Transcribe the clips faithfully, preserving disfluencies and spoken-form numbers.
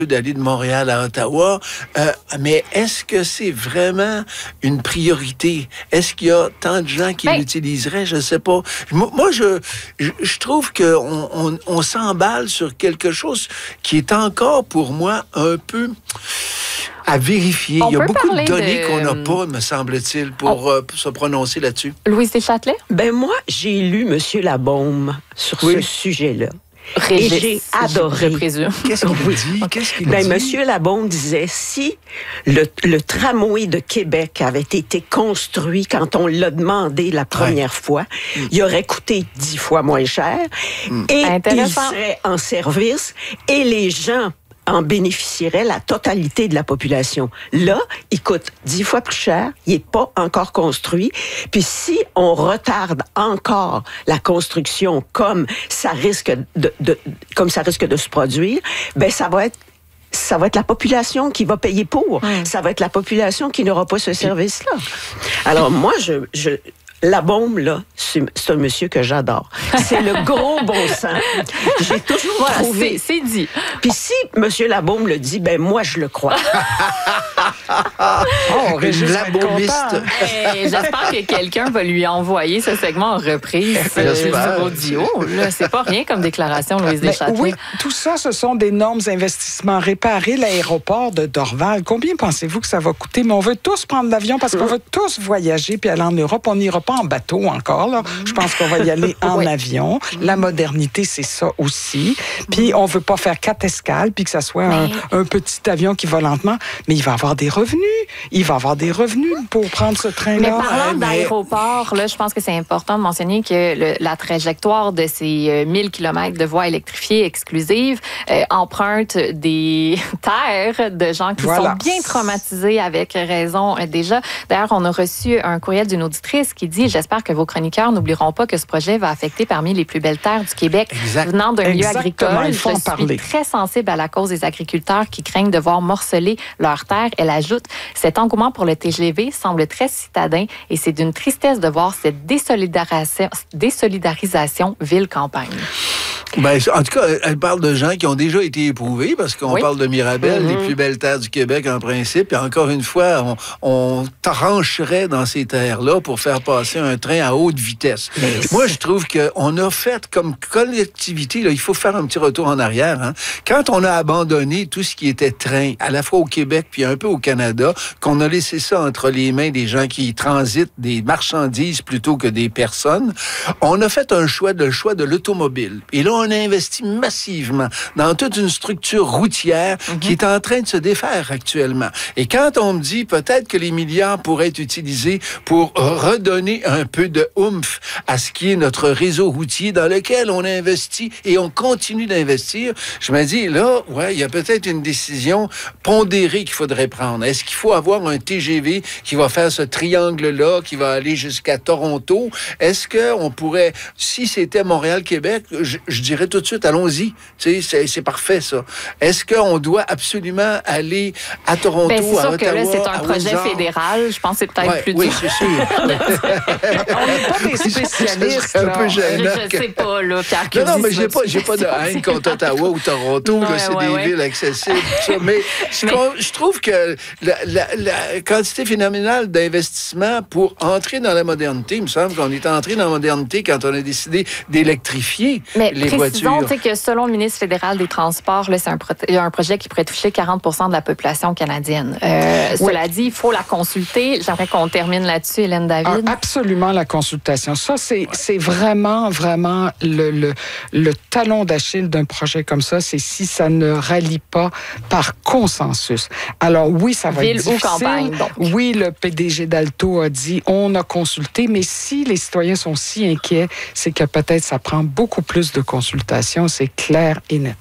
d'aller de Montréal à Ottawa, euh, mais est-ce que c'est vraiment une priorité? Est-ce qu'il y a tant de gens qui ben, l'utiliseraient? Je ne sais pas. Moi, je, je, je trouve qu'on on, on s'emballe sur quelque chose qui est encore, pour moi, un peu à vérifier. On Il y a beaucoup de données de... qu'on n'a pas, me semble-t-il, pour, on... euh, pour se prononcer là-dessus. Louise Deschâtelet? Ben moi, j'ai lu M. Labaume sur oui. ce sujet-là. Régis, et j'ai adoré. Je présume. Qu'est-ce qu'il oui. dit? Qu'est-ce qu'il ben, dit? Monsieur Labaume disait, si le, le tramway de Québec avait été construit quand on l'a demandé la première ouais. fois, mm. il aurait coûté dix fois moins cher mm. et il serait en service et les gens en bénéficierait la totalité de la population. Là, il coûte dix fois plus cher, il n'est pas encore construit. Puis si on retarde encore la construction comme ça risque de, de, comme ça risque de se produire, ben ça va être ça va être la population qui va payer pour. Mmh. Ça va être la population qui n'aura pas ce service-là. Alors moi, je... je Labaume, là, c'est, c'est un monsieur que j'adore. C'est le gros bon sens. J'ai toujours voilà, trouvé... C'est, c'est dit. Puis si monsieur Labaume le dit, ben moi, je le crois. oh, Régis Labaumiste. Hey, j'espère que quelqu'un va lui envoyer ce segment en reprise euh, sur audio. Là, c'est pas rien comme déclaration, Louise Deschâtelet. Oui, tout ça, ce sont d'énormes investissements. Réparer l'aéroport de Dorval, combien pensez-vous que ça va coûter? Mais on veut tous prendre l'avion parce qu'on veut tous voyager puis aller en Europe. On n'ira pas en bateau encore, là. Je pense qu'on va y aller en oui. avion. La modernité, c'est ça aussi. Puis on veut pas faire quatre escales puis que ça soit un, un petit avion qui va lentement. Mais il va avoir des revenus. Il va avoir des revenus pour prendre ce train-là. Mais parlant mais... d'aéroport, là, je pense que c'est important de mentionner que le, la trajectoire de ces euh, mille kilomètres de voies électrifiées exclusives euh, emprunte des terres de gens qui voilà. sont bien traumatisés avec raison euh, déjà. D'ailleurs, on a reçu un courriel d'une auditrice qui dit « J'espère que vos chroniqueurs n'oublieront pas que ce projet va affecter parmi les plus belles terres du Québec exact. venant d'un lieu agricole. Il faut je en parler. suis très sensible à la cause des agriculteurs qui craignent de voir morceler leurs terres. » Elle ajoute « Cet engouement pour le T G V semble très citadin et c'est d'une tristesse de voir cette désolidarisation, désolidarisation ville-campagne. » Ben, en tout cas, elle parle de gens qui ont déjà été éprouvés, parce qu'on oui. parle de Mirabel, mm-hmm. les plus belles terres du Québec en principe, et encore une fois, on, on trancherait dans ces terres-là pour faire passer un train à haute vitesse. Mais moi, je trouve qu'on a fait comme collectivité, là, il faut faire un petit retour en arrière, hein. Quand on a abandonné tout ce qui était train, à la fois au Québec puis un peu au Canada, qu'on a laissé ça entre les mains des gens qui transitent des marchandises plutôt que des personnes, on a fait un choix, le choix de l'automobile. Et là, on a investi massivement dans toute une structure routière mm-hmm. qui est en train de se défaire actuellement. Et quand on me dit peut-être que les milliards pourraient être utilisés pour redonner un peu de oomph à ce qui est notre réseau routier dans lequel on a investi et on continue d'investir, je me dis, là, ouais, il y a peut-être une décision pondérée qu'il faudrait prendre. Est-ce qu'il faut avoir un T G V qui va faire ce triangle-là, qui va aller jusqu'à Toronto? Est-ce qu'on pourrait, si c'était Montréal-Québec, je, je dirais tout de suite, allons-y. Tu sais, c'est, c'est parfait, ça. Est-ce qu'on doit absolument aller à Toronto, ben, c'est à sûr Ottawa, que là, c'est un projet Windsor? Fédéral. Je pense que c'est peut-être ouais, plus oui, dur. c'est sûr. On n'est pas des spécialistes. un peu gênant. Je ne sais pas, là, Pierre. Non, non, mais j'ai pas, j'ai pas de haine contre Ottawa ou Toronto. Ouais, là, c'est ouais, des ouais. villes accessibles. Ça. Mais, mais... je trouve que la, la, la quantité phénoménale d'investissement pour entrer dans la modernité, il me semble qu'on est entré dans la modernité quand on a décidé d'électrifier mais les voitures. Que selon le ministre fédéral des Transports, là, c'est un, pro- un projet qui pourrait toucher quarante pour cent de la population canadienne. Euh, oui. Cela dit, il faut la consulter. J'aimerais qu'on termine là-dessus, Hélène David. Ah, absolument, la consultation. Ça, c'est, ouais. c'est vraiment, vraiment le, le, le talon d'Achille d'un projet comme ça, c'est si ça ne rallie pas par consensus. Alors oui, ça va Ville être difficile. Ou campagne, donc. Oui, le P D G d'Alto a dit, on a consulté, mais si les citoyens sont si inquiets, c'est que peut-être ça prend beaucoup plus de consultation. C'est clair et net.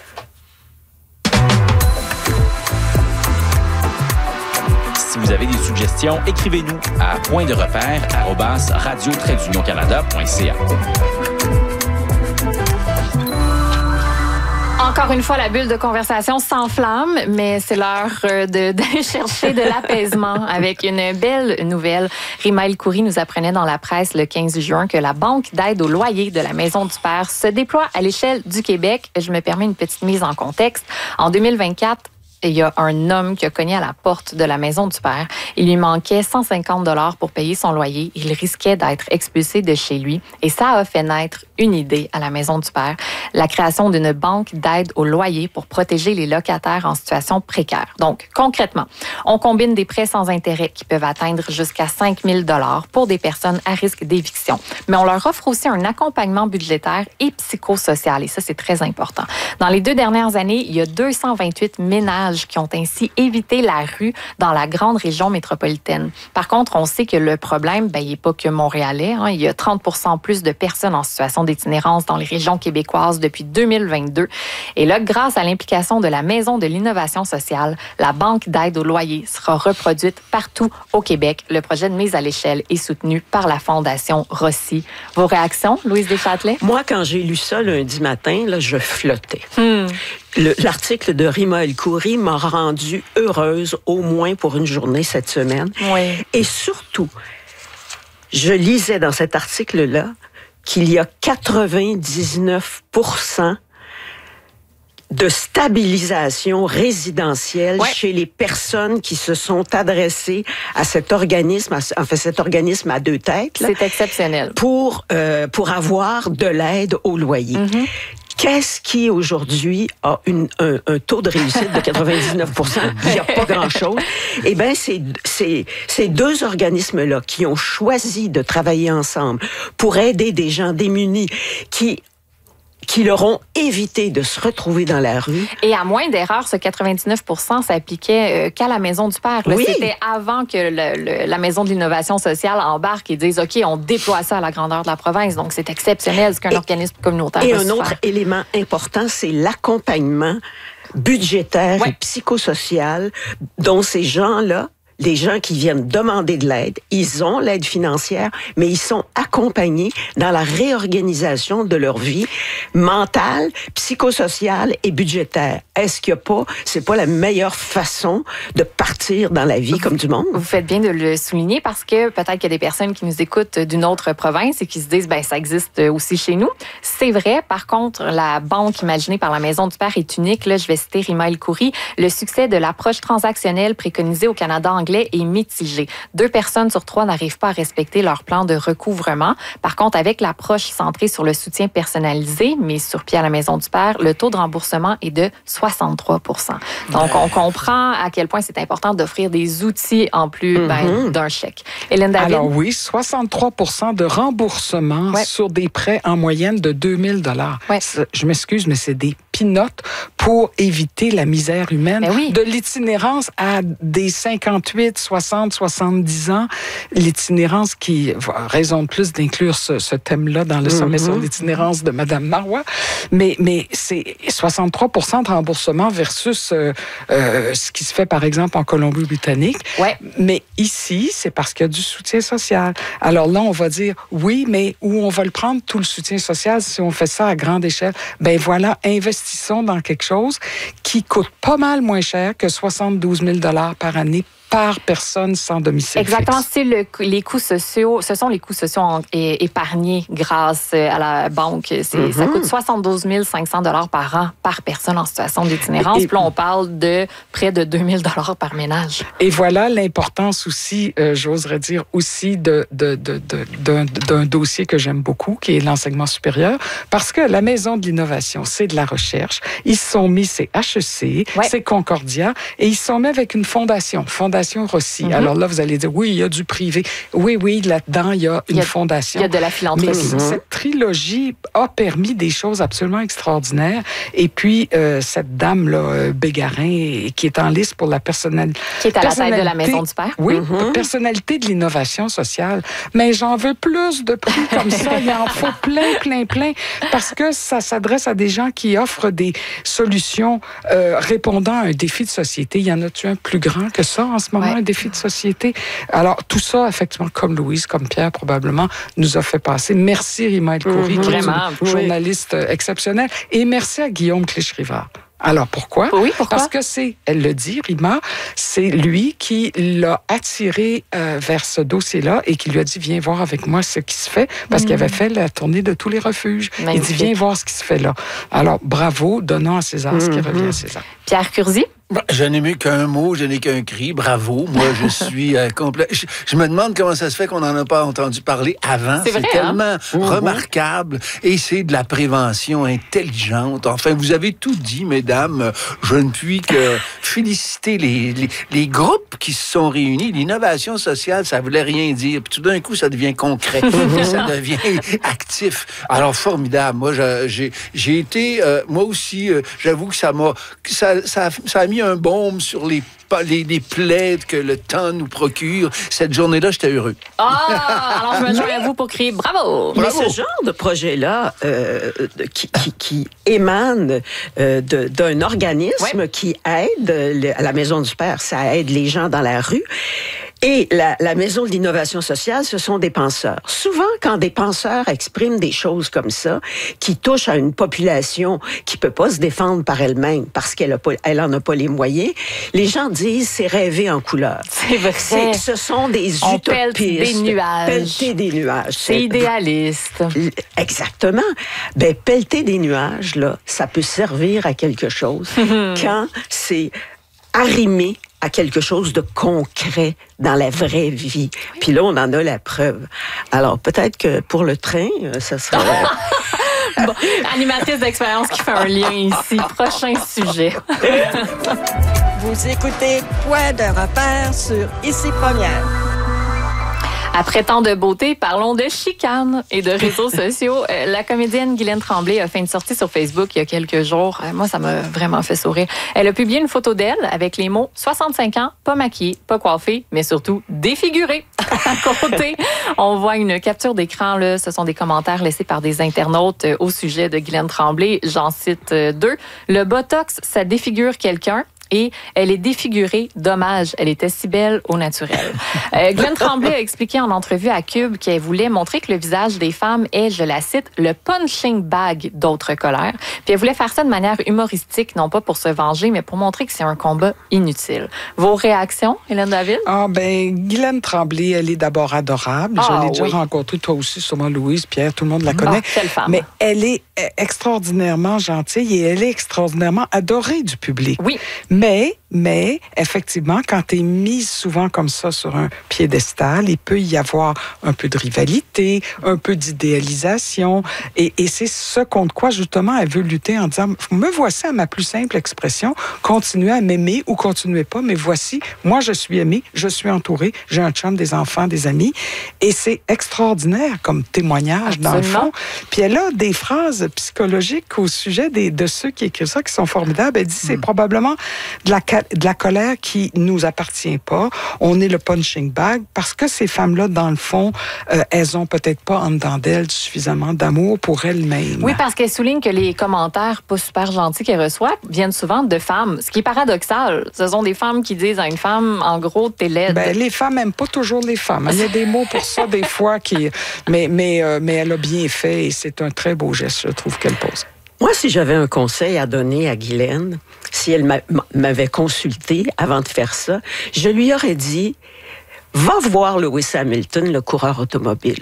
Si vous avez des suggestions, écrivez-nous à point de repère arobase radio trait d'union canada point c a. Encore une fois, la bulle de conversation s'enflamme, mais c'est l'heure de, de chercher de l'apaisement avec une belle nouvelle. Rima El Khoury nous apprenait dans la presse le quinze juin que la Banque d'aide au loyer de la Maison du Père se déploie à l'échelle du Québec. Je me permets une petite mise en contexte. En deux mille vingt-quatre, il y a un homme qui a cogné à la porte de la Maison du Père. Il lui manquait cent cinquante dollars pour payer son loyer. Il risquait d'être expulsé de chez lui. Et ça a fait naître une idée à la Maison du Père, la création d'une banque d'aide au loyer pour protéger les locataires en situation précaire. Donc, concrètement, on combine des prêts sans intérêt qui peuvent atteindre jusqu'à cinq mille dollars pour des personnes à risque d'éviction. Mais on leur offre aussi un accompagnement budgétaire et psychosocial. Et ça, c'est très important. Dans les deux dernières années, il y a deux cent vingt-huit ménages qui ont ainsi évité la rue dans la grande région métropolitaine. Par contre, on sait que le problème, ben, il n'est pas que montréalais. Hein. Il y a trente pour cent plus de personnes en situation d'itinérance dans les régions québécoises depuis deux mille vingt-deux. Et là, grâce à l'implication de la Maison de l'innovation sociale, la Banque d'aide au loyer sera reproduite partout au Québec. Le projet de mise à l'échelle est soutenu par la Fondation Rossi. Vos réactions, Louise Deschâtelet? Moi, quand j'ai lu ça lundi matin, là, je flottais. Hmm. Le, l'article de Rima El Khoury m'a rendue heureuse au moins pour une journée cette semaine. Oui. Et surtout, je lisais dans cet article-là qu'il y a quatre-vingt-dix-neuf pour cent de stabilisation résidentielle ouais. chez les personnes qui se sont adressées à cet organisme, à, en fait cet organisme à deux têtes. Là, c'est exceptionnel. Pour, euh, pour avoir de l'aide au loyer. Mm-hmm. Qu'est-ce qui, aujourd'hui, a une, un, un taux de réussite de quatre-vingt-dix-neuf pour cent? Il n'y a pas grand-chose. Eh bien, c'est, c'est, ces deux organismes-là qui ont choisi de travailler ensemble pour aider des gens démunis qui qui leur ont évité de se retrouver dans la rue. Et à moins d'erreurs, ce quatre-vingt-dix-neuf pour cent s'appliquait euh, qu'à la Maison du Père. Là, oui. C'était avant que le, le, la Maison de l'innovation sociale embarque et dise, OK, on déploie ça à la grandeur de la province. Donc, c'est exceptionnel ce qu'un et, organisme communautaire Et peut un autre faire. élément important, c'est l'accompagnement budgétaire ouais. et psychosocial dont ces gens-là, les gens qui viennent demander de l'aide, ils ont l'aide financière, mais ils sont accompagnés dans la réorganisation de leur vie mentale, psychosociale et budgétaire. Est-ce qu'il n'y a pas, c'est pas la meilleure façon de partir dans la vie comme du monde? Vous faites bien de le souligner parce que peut-être qu'il y a des personnes qui nous écoutent d'une autre province et qui se disent, ben ça existe aussi chez nous. C'est vrai. Par contre, la banque imaginée par la Maison du Père est unique. Là, je vais citer Rima El Khoury. Le succès de l'approche transactionnelle préconisée au Canada anglais est mitigé. Deux personnes sur trois n'arrivent pas à respecter leur plan de recouvrement. Par contre, avec l'approche centrée sur le soutien personnalisé, mais sur pied à la Maison du Père, le taux de remboursement est de soixante-trois pour cent. Donc, on comprend à quel point c'est important d'offrir des outils en plus mm-hmm. ben, d'un chèque. Hélène David? Alors oui, soixante-trois pour cent de remboursement ouais. sur des prêts en moyenne de deux mille dollars. Ouais. Je m'excuse, mais c'est des pinottes pour éviter la misère humaine. Ben oui. De l'itinérance à des cinquante-huit, soixante, soixante-dix ans, l'itinérance qui a raison de plus d'inclure ce, ce thème-là dans le sommet mm-hmm. sur l'itinérance de Mme Marois, mais, mais c'est soixante-trois pour cent de remboursement versus euh, euh, ce qui se fait, par exemple, en Colombie-Britannique. Ouais. Mais ici, c'est parce qu'il y a du soutien social. Alors là, on va dire, oui, mais où on va le prendre, tout le soutien social, si on fait ça à grande échelle? Ben voilà, investissons dans quelque chose qui coûte pas mal moins cher que soixante-douze mille dollars par année par personne sans domicile Exactement, fixe. c'est le, les coûts sociaux, ce sont les coûts sociaux en, é, épargnés grâce à la banque. C'est, mm-hmm. Ça coûte soixante-douze mille cinq cents dollars par an par personne en situation d'itinérance. Puis là, on parle de près de deux mille dollars par ménage. Et voilà l'importance aussi, euh, j'oserais dire, aussi de, de, de, de, d'un, d'un dossier que j'aime beaucoup, qui est l'enseignement supérieur, parce que la Maison de l'innovation, c'est de la recherche. Ils se sont mis, c'est H E C, ouais. c'est Concordia, et ils se sont mis avec une fondation, fondation Rossi. Mm-hmm. Alors là, vous allez dire, oui, il y a du privé. Oui, oui, là-dedans, il y a une il y a, fondation. Il y a de la philanthropie. Mais mm-hmm. cette trilogie a permis des choses absolument extraordinaires. Et puis, euh, cette dame-là, Bégarin, qui est en liste pour la personnalité... Qui est à la tête de la Maison du Père. Oui, mm-hmm. personnalité de l'innovation sociale. Mais j'en veux plus de prix comme ça. Il en faut plein, plein, plein. Parce que ça s'adresse à des gens qui offrent des solutions euh, répondant à un défi de société. Y en a-tu un plus grand que ça en ce ce moment, Ouais. un défi de société. Alors, tout ça, effectivement, comme Louise, comme Pierre, probablement, nous a fait passer. Merci, Rima El-Khoury, Mmh, qui est vraiment, une oui. journaliste exceptionnelle. Et merci à Guillaume Clich-Rivard. Alors, pourquoi? Oui, pourquoi? Parce que c'est, elle le dit, Rima, c'est lui qui l'a attiré euh, vers ce dossier-là et qui lui a dit, viens voir avec moi ce qui se fait, parce mmh. qu'il avait fait la tournée de tous les refuges. Magnifique. Il dit, viens voir ce qui se fait là. Alors, bravo, donnons à César mmh. ce qui revient à César. Pierre Curzi? Je n'ai mis qu'un mot, je n'ai qu'un cri. Bravo. Moi, je suis euh, complet. Je, je me demande comment ça se fait qu'on n'en a pas entendu parler avant. C'est, c'est vrai, tellement hein? remarquable. Et c'est de la prévention intelligente. Enfin, vous avez tout dit, mesdames. Je ne puis que féliciter les, les, les groupes qui se sont réunis. L'innovation sociale, ça voulait rien dire. Puis tout d'un coup, ça devient concret. Ça devient actif. Alors, formidable. Moi, j'ai, j'ai été... Euh, moi aussi, euh, j'avoue que ça m'a... Ça, ça, ça a mis un baume sur les, les, les plaies que le temps nous procure. Cette journée-là, j'étais heureux. Ah! Alors, je me joins à vous pour crier bravo! Mais ce genre de projet-là, euh, qui, qui, qui émane euh, de, d'un organisme ouais. qui aide, le, à la Maison du Père, ça aide les gens dans la rue. Et la, la Maison de l'innovation sociale, ce sont des penseurs. Souvent, quand des penseurs expriment des choses comme ça, qui touchent à une population qui peut pas se défendre par elle-même parce qu'elle a pas, elle en a pas les moyens, les gens disent c'est rêver en couleur. C'est vrai. C'est, ce sont des On utopistes. Pelte des nuages. Pelleter des nuages. C'est, c'est idéaliste. Exactement. Ben, pelleter des nuages, là, ça peut servir à quelque chose quand c'est arrimé à quelque chose de concret dans la vraie vie. Puis là, on en a la preuve. Alors, peut-être que pour le train, ça serait... Bon, animatrice d'expérience qui fait un lien ici. Prochain sujet. Vous écoutez Point de repère sur Ici Première. Après tant de beauté, parlons de chicane et de réseaux sociaux. Euh, la comédienne Guylaine Tremblay a fait une sortie sur Facebook il y a quelques jours. Euh, moi, ça m'a vraiment fait sourire. Elle a publié une photo d'elle avec les mots « soixante-cinq ans, pas maquillée, pas coiffée, mais surtout défigurée ». À côté, on voit une capture d'écran. Là. Ce sont des commentaires laissés par des internautes euh, au sujet de Guylaine Tremblay. J'en cite euh, deux. « Le Botox, ça défigure quelqu'un. » Et elle est défigurée. Dommage, elle était si belle au naturel. Euh, Guylaine Tremblay a expliqué en entrevue à Cube qu'elle voulait montrer que le visage des femmes est, je la cite, le punching bag d'autres colères. Puis elle voulait faire ça de manière humoristique, non pas pour se venger, mais pour montrer que c'est un combat inutile. Vos réactions, Hélène David? Ah ben, Guylaine Tremblay, elle est d'abord adorable. Ah, je l'ai déjà oui. rencontrée, toi aussi, sûrement Louise, Pierre, tout le monde la connaît. Ah, quelle femme. Mais elle est extraordinairement gentille et elle est extraordinairement adorée du public. Oui. Mais, mais, effectivement, quand tu es mise souvent comme ça sur un piédestal, il peut y avoir un peu de rivalité, un peu d'idéalisation. Et, et c'est ce contre quoi, justement, elle veut lutter en disant, me voici à ma plus simple expression, continuez à m'aimer ou continuez pas, mais voici, moi, je suis aimée, je suis entourée, j'ai un chum, des enfants, des amis. Et c'est extraordinaire comme témoignage, Absolument. Dans le fond. Puis elle a des phrases psychologiques au sujet des, de ceux qui écrivent ça, qui sont formidables. Elle dit, c'est mm. probablement de la, de la colère qui nous appartient pas. On est le punching bag parce que ces femmes-là, dans le fond, euh, elles ont peut-être pas en dedans d'elles suffisamment d'amour pour elles-mêmes. Oui, parce qu'elle souligne que les commentaires pas super gentils qu'elle reçoit viennent souvent de femmes, ce qui est paradoxal. Ce sont des femmes qui disent à une femme, en gros, t'es laide. Ben, les femmes n'aiment pas toujours les femmes. Il y a des mots pour ça, des fois, qui... mais, mais, euh, mais elle a bien fait et c'est un très beau geste, je trouve, qu'elle pose. Moi, si j'avais un conseil à donner à Guylaine, si elle m'avait consulté avant de faire ça, je lui aurais dit, va voir Lewis Hamilton, le coureur automobile.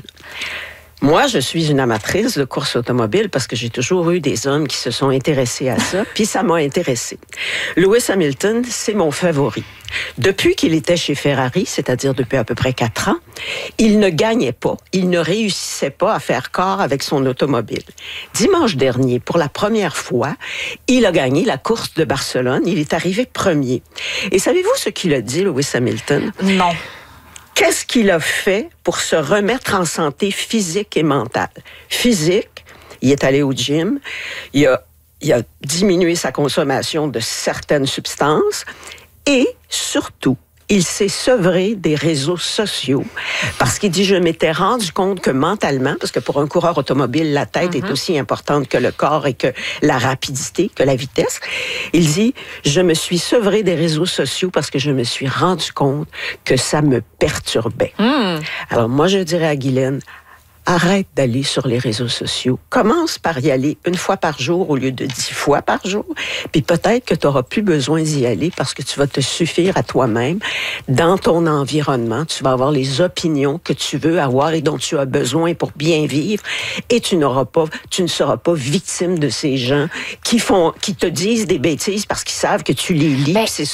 Moi, je suis une amatrice de course automobile parce que j'ai toujours eu des hommes qui se sont intéressés à ça, puis ça m'a intéressée. Lewis Hamilton, c'est mon favori. Depuis qu'il était chez Ferrari, c'est-à-dire depuis à peu près quatre ans, il ne gagnait pas, il ne réussissait pas à faire corps avec son automobile. Dimanche dernier, pour la première fois, il a gagné la course de Barcelone, il est arrivé premier. Et savez-vous ce qu'il a dit, Lewis Hamilton? Non. Qu'est-ce qu'il a fait pour se remettre en santé physique et mentale? Physique, il est allé au gym, il a, il a diminué sa consommation de certaines substances et surtout, il s'est sevré des réseaux sociaux parce qu'il dit, je m'étais rendu compte que mentalement, parce que pour un coureur automobile, la tête mm-hmm. est aussi importante que le corps et que la rapidité, que la vitesse. Il dit, je me suis sevré des réseaux sociaux parce que je me suis rendu compte que ça me perturbait. Mm. Alors moi, je dirais à Guylaine, arrête d'aller sur les réseaux sociaux. Commence par y aller une fois par jour au lieu de dix fois par jour. Puis peut-être que tu n'auras plus besoin d'y aller parce que tu vas te suffire à toi-même. Dans ton environnement, tu vas avoir les opinions que tu veux avoir et dont tu as besoin pour bien vivre. Et tu n'auras pas, tu ne seras pas victime de ces gens qui font, qui te disent des bêtises parce qu'ils savent que tu les lis. Ben, c'est